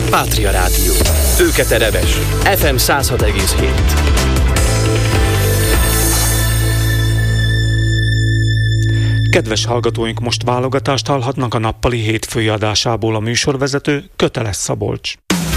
Pátria Rádió. Őketereves. FM 106,7. Kedves hallgatóink, most válogatást hallhatnak a nappali hétfői adásából a műsorvezető Köteles Szabolcs.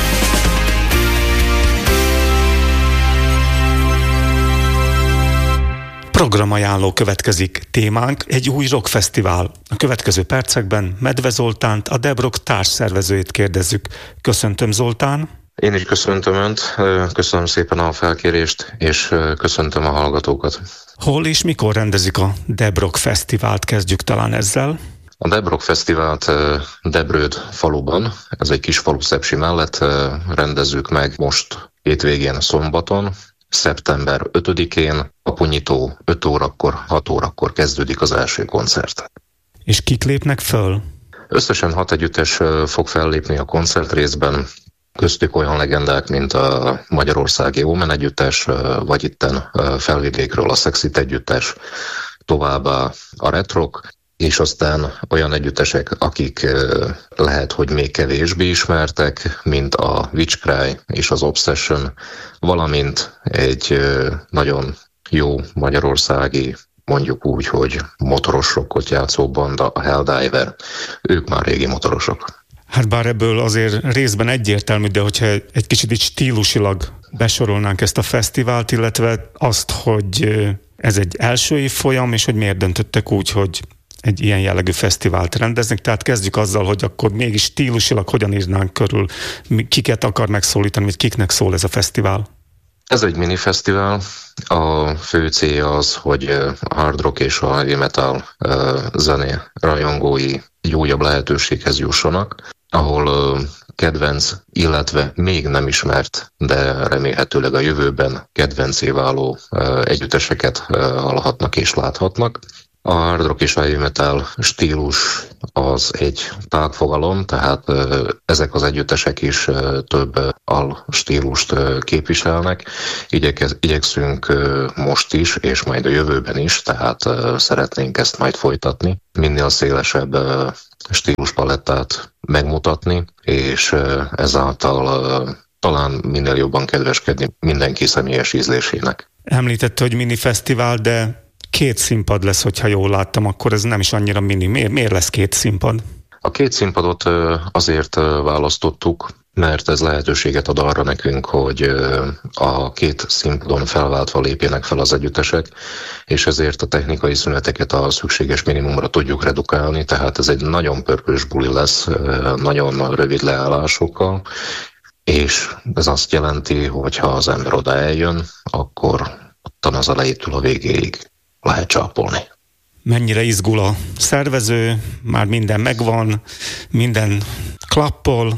Programajánló következik. Témánk egy új rockfesztivál. A következő percekben Medve Zoltánt, a Deb Rock társszervezőjét kérdezzük. Köszöntöm, Zoltán! Én is köszöntöm Önt, köszönöm szépen a felkérést, és köszöntöm a hallgatókat. Hol és mikor rendezik a Deb Rock Fesztivált? Kezdjük talán ezzel. A Deb Rock Fesztivált Debrőd faluban, ez egy kis falu Szepsi mellett rendezzük meg most hétvégén szombaton, szeptember 5-én, kapunyitó 5 órakor, 6 órakor kezdődik az első koncert. És kik lépnek föl? Összesen 6 együttes fog fellépni a koncertrészben, köztük olyan legendák, mint a magyarországi Omen együttes, vagy itten Felvidékről a Szexit együttes, továbbá a Retrok, és aztán olyan együttesek, akik lehet, hogy még kevésbé ismertek, mint a Witchcry és az Obsession, valamint egy nagyon jó magyarországi, mondjuk úgy, hogy motoros rockot játszó banda, a Helldiver. Ők már régi motorosok. Hát bár ebből azért részben egyértelmű, de hogyha egy kicsit így stílusilag besorolnánk ezt a fesztivált, illetve azt, hogy ez egy első évfolyam, és hogy miért döntöttek úgy, hogy egy ilyen jellegű fesztivált rendeznek. Tehát kezdjük azzal, hogy akkor mégis stílusilag hogyan írnánk körül, kiket akar megszólítani, vagy kiknek szól ez a fesztivál? Ez egy minifesztivál. A fő célja az, hogy a hard rock és a heavy metal zené rajongói egy újabb lehetőséghez jussanak, ahol kedvenc, illetve még nem ismert, de remélhetőleg a jövőben kedvencé váló együtteseket hallhatnak és láthatnak. A hard rock és a heavy metal stílus az egy tágfogalom, tehát ezek az együttesek is több alstílust képviselnek. Igyekszünk most is, és majd a jövőben is, tehát szeretnénk ezt majd folytatni. Minél szélesebb stíluspalettát megmutatni, és ezáltal talán minél jobban kedveskedni mindenki személyes ízlésének. Említette, hogy minifesztivál, de 2 színpad lesz, hogyha jól láttam, akkor ez nem is annyira mini. Miért lesz 2 színpad? A 2 színpadot azért választottuk, mert ez lehetőséget ad arra nekünk, hogy a 2 színpadon felváltva lépjenek fel az együttesek, és ezért a technikai szüneteket a szükséges minimumra tudjuk redukálni, tehát ez egy nagyon pörkös buli lesz, nagyon rövid leállásokkal, és ez azt jelenti, hogy ha az ember oda eljön, akkor ottan az elejétől a végéig lehet csápolni. Mennyire izgul a szervező? Már minden megvan, minden klappol?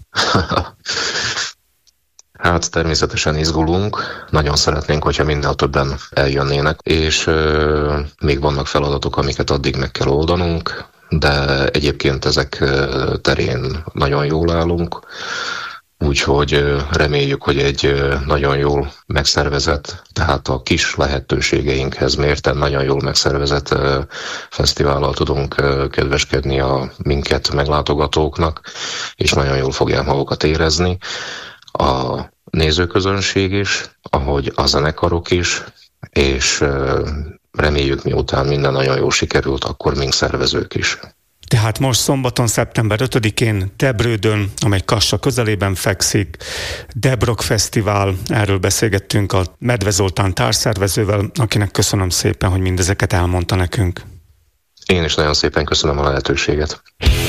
Hát természetesen izgulunk, nagyon szeretnénk, hogyha minél többen eljönnének, és még vannak feladatok, amiket addig meg kell oldanunk, de egyébként ezek terén nagyon jól állunk. Úgyhogy reméljük, hogy egy nagyon jól megszervezett, tehát a kis lehetőségeinkhez mérten nagyon jól megszervezett fesztivállal tudunk kedveskedni a minket meglátogatóknak, és nagyon jól fogják magukat érezni. A nézőközönség is, ahogy a zenekarok is, és reméljük, miután minden nagyon jól sikerült, akkor mink szervezők is. Tehát most szombaton, szeptember 5-én Debrődön, amely Kassa közelében fekszik, Deb Rock Fesztivál, erről beszélgettünk a Medve Zoltán társszervezővel, akinek köszönöm szépen, hogy mindezeket elmondta nekünk. Én is nagyon szépen köszönöm a lehetőséget.